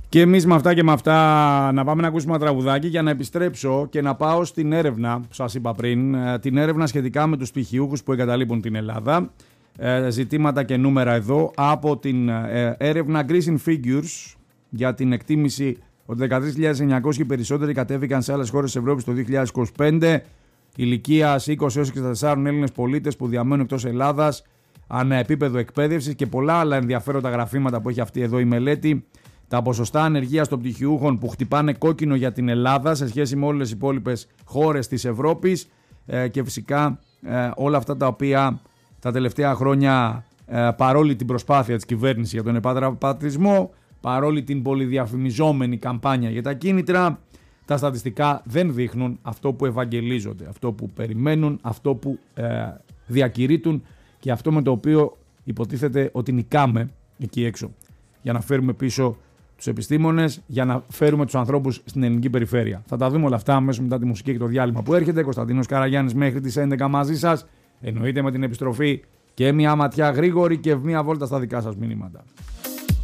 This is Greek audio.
Και εμείς με αυτά και με αυτά να πάμε να ακούσουμε ένα τραγουδάκι για να επιστρέψω και να πάω στην έρευνα που σας είπα πριν, την έρευνα σχετικά με τους πτυχιούχους που εγκαταλείπουν την Ελλάδα. Ζητήματα και νούμερα εδώ από την έρευνα Greece in Figures για την εκτίμηση ότι 13.900 και περισσότεροι κατέβηκαν σε άλλες χώρες της Ευρώπης το 2025. Ηλικίας 20-64 Έλληνες πολίτες που διαμένουν εκτός Ελλάδας, ανά επίπεδο εκπαίδευσης και πολλά άλλα ενδιαφέροντα γραφήματα που έχει αυτή εδώ η μελέτη. Τα ποσοστά ανεργίας των πτυχιούχων που χτυπάνε κόκκινο για την Ελλάδα σε σχέση με όλες τις υπόλοιπες χώρες της Ευρώπης και φυσικά όλα αυτά τα οποία τα τελευταία χρόνια παρόλη την προσπάθεια της κυβέρνησης για τον επαναπατρισμό, παρόλη την πολυδιαφημιζόμενη καμπάνια για τα κίνητρα, τα στατιστικά δεν δείχνουν αυτό που ευαγγελίζονται, αυτό που περιμένουν, αυτό που διακηρύττουν και αυτό με το οποίο υποτίθεται ότι νικάμε εκεί έξω για να φέρουμε πίσω τους επιστήμονες, για να φέρουμε τους ανθρώπους στην ελληνική περιφέρεια. Θα τα δούμε όλα αυτά αμέσως μετά τη μουσική και το διάλειμμα που έρχεται. Κωνσταντίνος Καραγιάννης μέχρι τις 11 μαζί σας. Εννοείται με την επιστροφή και μια ματιά γρήγορη και μια βόλτα στα δικά σας μηνύματα.